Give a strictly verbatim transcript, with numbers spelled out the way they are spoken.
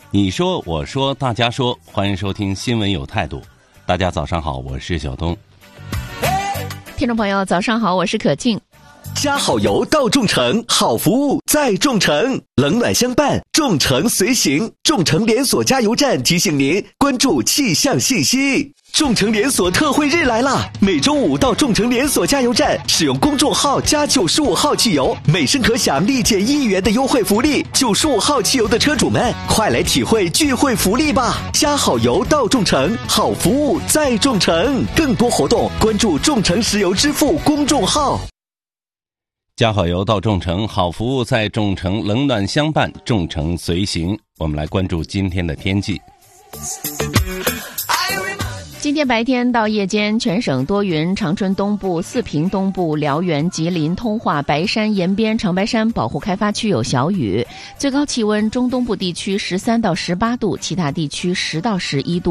你说我说大家说，欢迎收听新闻有态度。大家早上好，我是小东。 听众朋友早上好，我是可静。 加好油到众诚，好服务在众诚，冷暖相伴，众诚随行。众诚连锁加油站提醒您关注气象信息。众诚连锁特惠日来啦！每周五到众诚连锁加油站使用公众号加九十五号汽油，每升可享立减一元的优惠福利。九十五号汽油的车主们，快来体会聚会福利吧！加好油到众诚，好服务在众诚。更多活动关注众诚石油支付公众号。 加好油到众诚，好服务在众诚，冷暖相伴，众诚随行。我们来关注今天的天气。 今天白天到夜间，全省多云，长春东部、四平东部、辽源、吉林、通化、白山、延边、长白山保护开发区有小雨，最高气温中东部地区十三到十八度，其他地区十到十一度。